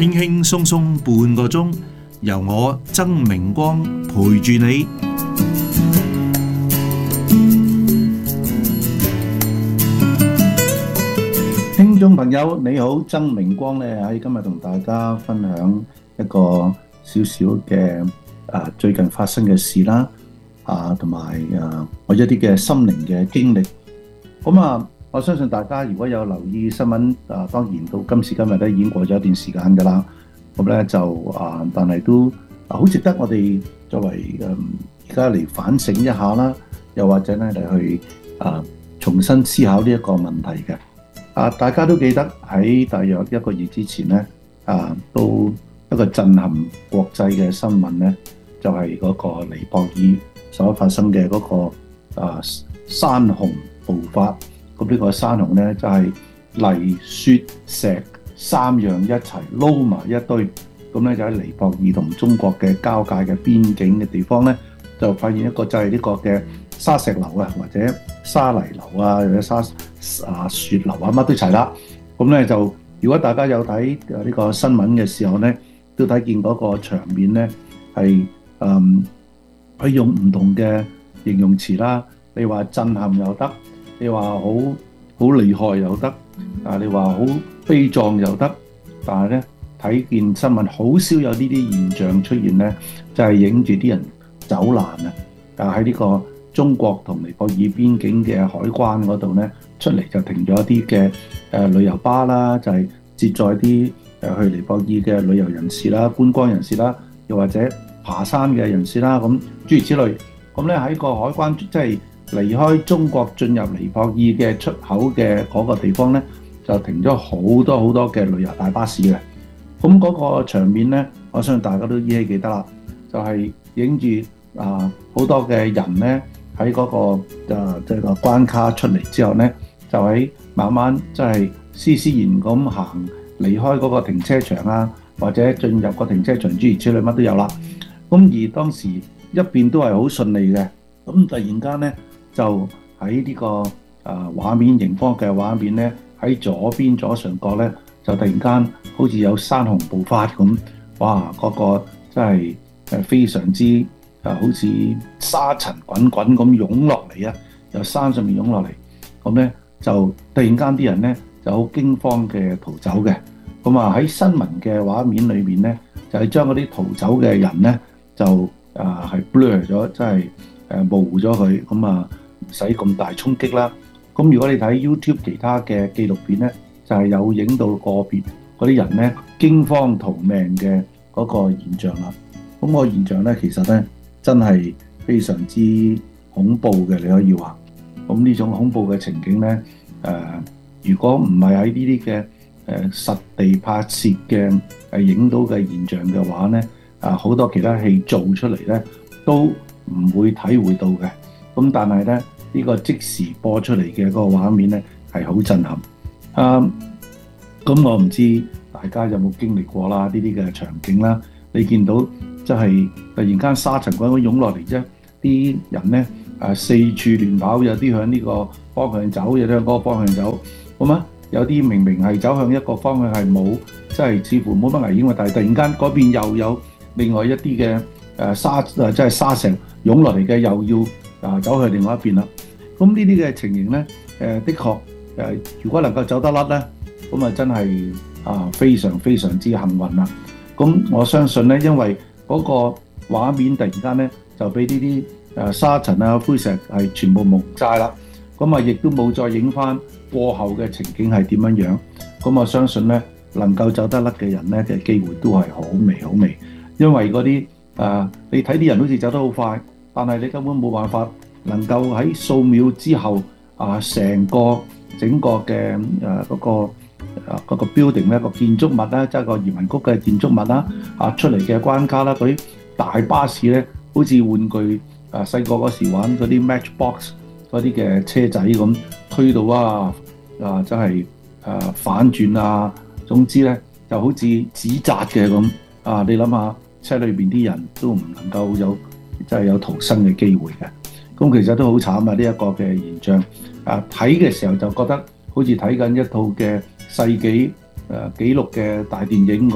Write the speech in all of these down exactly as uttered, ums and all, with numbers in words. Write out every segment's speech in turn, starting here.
輕輕鬆鬆半個鐘，由我曾明光陪住你。聽眾朋友你好，曾明光咧喺今日同大家分享一個少少嘅啊最近發生嘅事啦，啊同埋啊我一啲嘅心靈嘅經歷。咁啊，我相信大家如果有留意新聞啊，當然到今時今日咧已經過咗一段時間噶啦。咁咧就啊，但係都啊好值得我哋作為誒而家嚟反省一下啦，又或者咧嚟去啊重新思考呢一個問題嘅。啊，大家都記得喺大約一個月之前咧，啊都一個震撼國際嘅新聞咧，就係嗰個尼泊爾所發生嘅嗰個啊山洪暴發。咁呢個山洪咧就係泥、雪、石三樣一齊撈埋一堆，咁咧就喺尼泊爾同中國嘅交界嘅邊境嘅地方咧，就發現一個就係呢個嘅沙石流啊，或者沙泥流啊，或者沙啊雪流啊，乜都齊啦。咁咧就如果大家有睇呢個新聞嘅時候咧，都睇見嗰個場面咧係誒，可以用唔同嘅形容詞啦。你話震撼又得，你話好好厲害又得，啊你話好悲壯又得，但係咧睇見新聞好少有呢啲現象出現咧，就係影住啲人走難啊！啊喺呢個中國同尼泊爾邊境嘅海關嗰度咧，出嚟就停咗一啲嘅誒旅遊巴啦，就係、是、接載啲誒去尼泊爾嘅旅遊人士啦、觀光人士啦，又或者爬山嘅人士啦，咁諸如此類。咁咧喺個海關即係離開中國進入尼泊爾嘅出口嘅嗰個地方咧，就停咗好多好多嘅旅遊大巴士嘅。咁嗰個場面咧，我相信大家都依稀記得啦，就係影住啊好多嘅人咧喺嗰個啊即係個關卡出嚟之後咧，就喺慢慢即係斯斯然咁行離開嗰個停車場啊，或者進入個停車場諸如此類乜都有啦。咁而當時一邊都係好順利嘅，咁突然間咧就喺呢個啊畫面熒光嘅畫面咧，喺左邊左上角咧就突然間好似有山洪暴發咁，哇！嗰、嗰個真係誒非常之啊，好似沙塵滾滾咁湧落嚟啊，由山上面湧落嚟，咁咧就突然間啲人咧就好驚慌嘅逃走嘅。咁啊喺新聞嘅畫面裏面咧，就係將嗰啲逃走嘅人咧就啊係 blur 咗，即係誒模糊咗佢，咁啊唔使咁大衝擊啦。咁如果你睇 YouTube 其他嘅紀錄片咧，就係、是、有影到個別嗰啲人咧驚慌逃命嘅嗰個現象啦。咁、那個現象咧其實咧真係非常之恐怖嘅，你可以話。咁呢種恐怖嘅情景咧，誒、呃、如果唔係喺呢啲嘅誒實地拍攝嘅誒影到嘅現象嘅話咧，啊好多其他戲做出嚟咧都唔會體會到嘅。咁但係咧呢、呢個即時播出嚟嘅嗰個畫面咧係好震撼。啊，咁我唔知大家有冇經歷過啦呢啲嘅場景啦。你見到即係突然間沙塵滾滾湧落嚟啫，啲人咧誒四處亂跑，有啲向呢個方向走，有啲向嗰個方向走。咁啊，有啲明明係走向一個方向係冇，即係似乎冇乜危險嘅，但係突然間嗰邊又有另外一啲嘅誒沙誒即係沙石湧落嚟嘅，又要啊走去另外一邊啦。咁呢啲嘅情形咧，誒的確誒，如果能夠走得甩咧，咁啊真係啊非常非常之幸運啦。咁我相信咧，因為嗰個畫面突然間咧就俾呢啲誒沙塵啊灰石係全部蒙晒啦，咁啊亦都冇再影翻過後嘅情景係點樣樣。咁我相信咧，能夠走得甩嘅人咧嘅機會都係好微好微，因為嗰啲誒你睇啲人好似走得好快，但係你根本冇辦法能夠喺數秒之後啊，成個整個嘅誒嗰個誒嗰個 building 咧個建築物咧，即係個移民局嘅建築物啦，啊出嚟嘅關卡啦，嗰啲大巴士咧，好似玩具誒細個嗰時玩嗰啲 Matchbox 嗰啲嘅車仔咁推到啊啊，真係誒反轉啊，總之咧就好似紙紮嘅咁啊！你諗下，車裏邊啲人都唔能夠有即係有逃生嘅機會嘅。咁其實都好慘啊！呢一個嘅現象啊，睇嘅時候就覺得好似睇緊一套嘅世紀誒紀錄嘅大電影咁，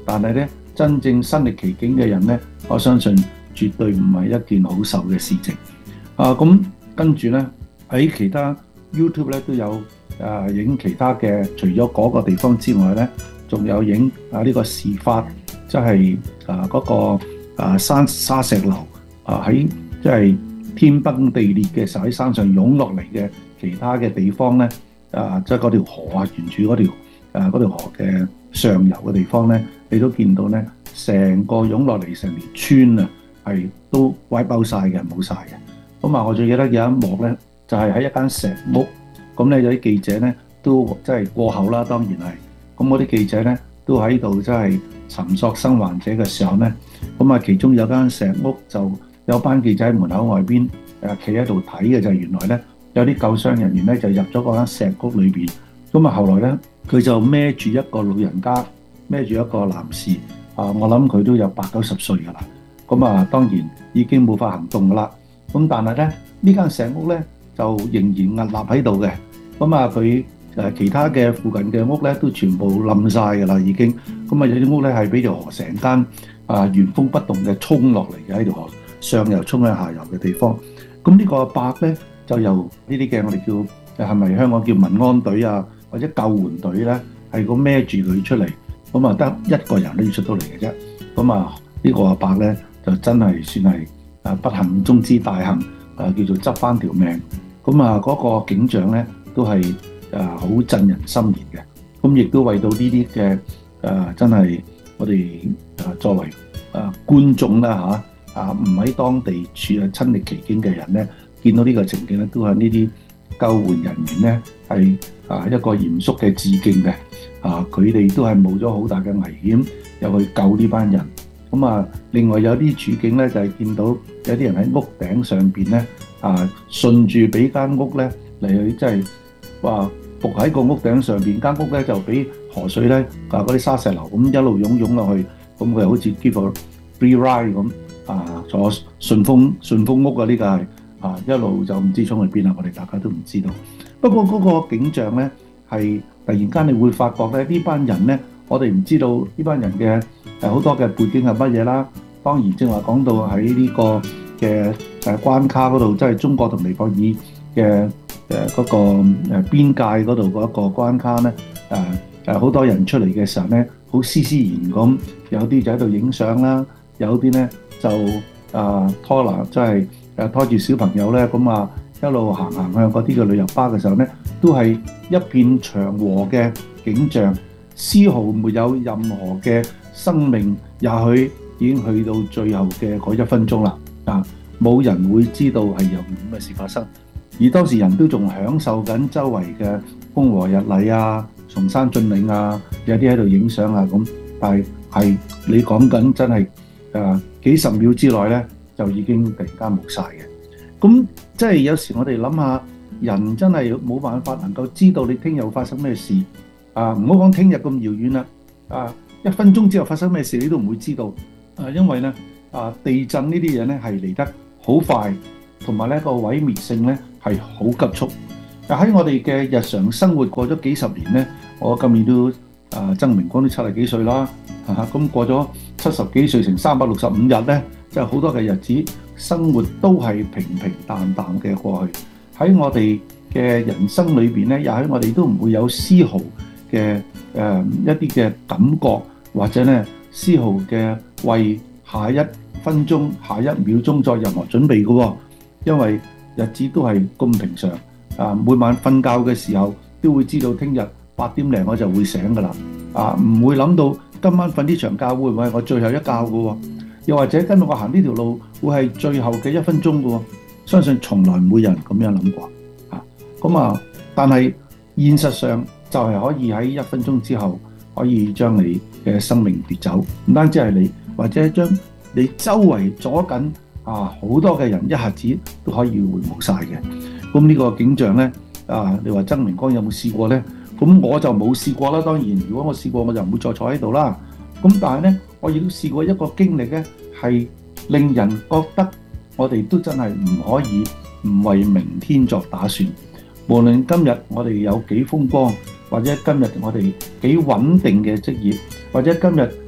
但係咧真正身歷其境嘅人咧，我相信絕對唔係一件好受嘅事情。啊，咁跟住咧喺其他 YouTube 咧都有啊影其他嘅，除咗嗰個地方之外咧，仲有影啊呢個事發，即係啊嗰個啊山沙石流啊喺即係天崩地裂嘅時候喺山上湧落嚟嘅其他嘅地方咧，啊即係嗰條河啊沿住嗰條啊嗰條河嘅上游嘅地方咧，你都見到咧成個湧落嚟成條村啊係都歪爆晒嘅，冇晒嘅。咁啊，我最記得有一幕咧，就係、是、喺一間石屋，咁咧有啲記者咧都即係過後啦，當然係。咁嗰啲記者咧都喺度即係尋索生還者嘅時候咧，咁啊其中有間石屋就有班記者喺門口外邊誒企喺度睇嘅，就係原來咧有啲救傷人員咧就入咗嗰間石屋裏邊。咁啊後來咧佢就孭住一個老人家，孭住一個男士，啊我諗佢都有八九十歲㗎啦。咁啊當然已經冇法行動㗎啦。咁但係咧呢間石屋咧就仍然屹立喺度嘅。咁啊佢誒其他嘅附近嘅屋咧都全部冧晒㗎啦已經。咁啊有啲屋咧係俾條河成間啊原封不動嘅衝落嚟嘅，喺條河上游衝向下游嘅地方。咁呢個阿伯咧就由呢啲嘅我哋叫係咪香港叫民安隊啊或者救援隊咧，係咁孭住佢出嚟。咁啊得一個人都要出到嚟嘅啫。咁啊呢個阿伯咧就真係算係啊不幸中之大幸，啊叫做執翻條命。咁啊嗰個景象咧都係啊好震人心弦嘅。咁亦都為到呢啲嘅啊真係我哋啊作為啊觀眾啦嚇啊唔喺當地處啊親歷其境嘅人咧，見到呢個情景咧，都係呢啲救援人員咧係啊一個嚴肅嘅致敬嘅。啊佢哋都係冒咗好大嘅危險入去救呢班人。咁啊，另外有啲處境咧，就係見到有啲人喺屋頂上邊咧，啊順住俾間屋咧嚟去，即係話伏喺個屋頂上邊，間屋咧就俾河水咧啊嗰啲沙石流咁一路湧湧落去，咁佢好似 give a free ride 咁啊，坐順風順風屋啊，呢個係啊一路就唔知衝去邊啦，我哋大家都唔知道。不過嗰個景象咧係突然間你會發覺咧呢班人咧，我哋唔知道呢班人嘅誒好多嘅背景係乜嘢啦。當然正話講到喺呢個嘅誒關卡嗰度，即係中國同尼泊爾嘅誒嗰個誒邊界嗰度嗰一個關卡咧，誒誒好多人出嚟嘅時候咧，好斯斯然咁，有啲就喺度影相啦，有啲咧就啊拖拿，即係誒拖住小朋友咧，咁啊一路行行向嗰啲嘅旅遊巴嘅時候咧，都係一片祥和嘅景象，絲毫沒有任何嘅生命，也許已經去到最後嘅嗰一分鐘啦。啊，冇人會知道係有咁嘅事發生，而當時人都仲享受緊周圍嘅風和日麗啊、崇山峻嶺啊，有啲喺度影相啊咁。但係係你講緊真係誒幾十秒之內咧，就已經突然間冇晒嘅。咁即係有時我哋諗下，人真係冇辦法能夠知道你聽日會發生咩事啊！唔好講聽日咁遙遠啦，啊一分鐘之後發生咩事你都唔會知道啊！因為咧啊地震呢啲嘢咧係嚟得好快，同埋咧個毀滅性咧係好急速。但喺我哋嘅日常生活過咗幾十年咧，我今年都啊曾明光都七十幾歲啦，嚇咁過咗七十幾歲乘三百六十五日咧，即係好多嘅日子生活都係平平淡淡嘅過去。喺我哋嘅人生裏邊咧，也許我哋都唔會有絲毫嘅誒、呃、一啲嘅感覺，或者咧絲毫嘅為下一分鐘、下一秒鐘作任何準備嘅喎，因為日子都係咁平常。啊，每晚瞓覺嘅時候都會知道聽日八點零我就會醒㗎啦。啊，唔會諗到今晚瞓呢場覺會唔會係我最後一覺嘅喎？又或者今日我行呢條路會係最後嘅一分鐘嘅喎？相信從來唔會有人咁樣諗過。嚇，咁啊，但係現實上就係可以喺一分鐘之後可以將你嘅生命奪走，唔單止係你，或者將你周圍阻緊啊好多嘅人一下子都可以會冇晒嘅。咁呢個景象咧，啊，你話曾明光有冇試過咧？咁我就冇試過啦。當然，如果我試過，我就唔會再坐喺度啦。咁但係咧，我亦都試過一個經歷咧，係令人覺得我哋都真係唔可以唔為明天作打算。無論今日我哋有幾風光，或者今日我哋幾穩定嘅職業，或者今日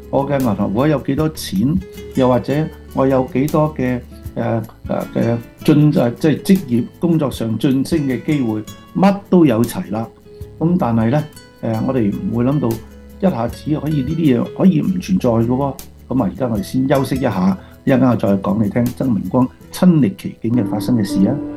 我嘅銀行戶有幾多錢，又或者我有幾多嘅誒誒嘅進誒即係職業工作上晉升嘅機會，乜都有齊啦。咁但係咧誒，我哋唔會諗到一下子可以呢啲嘢可以唔存在嘅喎。咁啊，而家我哋先休息一下，一陣間我再講你聽曾明光親歷其境嘅發生嘅事啊！